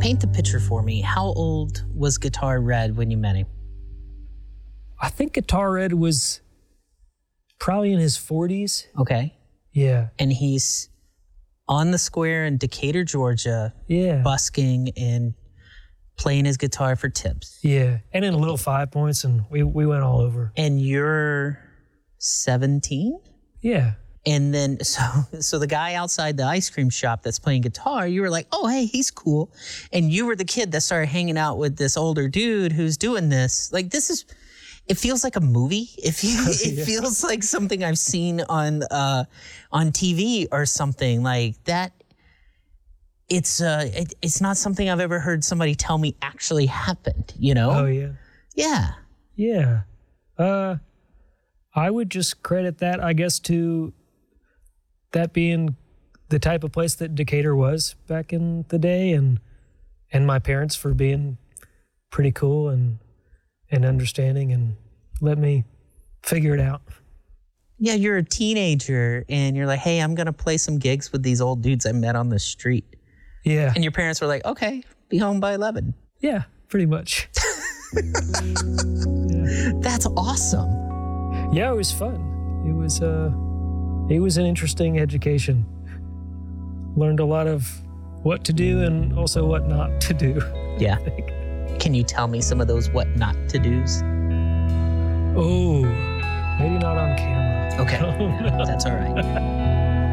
Paint the picture for me. How old was Guitar Red when you met him? I think Guitar Red was probably in his 40s. Okay. Yeah. And he's on the square in Decatur, Georgia, Yeah. busking and playing his guitar for tips. Yeah. And in Little 5 Points, and we went all over. And you're 17? Yeah. And then, so the guy outside the ice cream shop that's playing guitar, you were like, oh, hey, he's cool. And you were the kid that started hanging out with this older dude who's doing this. Like, it feels like a movie. It feels like something I've seen on TV or something like that. It's not something I've ever heard somebody tell me actually happened, you know? Oh, yeah. Yeah. Yeah. I would just credit that, I guess, to that being the type of place that Decatur was back in the day, and my parents for being pretty cool and understanding and let me figure it out. Yeah, you're a teenager and you're like, hey, I'm going to play some gigs with these old dudes I met on the street. Yeah. And your parents were like, okay, be home by 11. Yeah, pretty much. Yeah. That's awesome. Yeah, it was fun. It was an interesting education. Learned a lot of what to do and also what not to do. Yeah. Can you tell me some of those what not to do's? Oh, maybe not on camera. Okay. That's all right.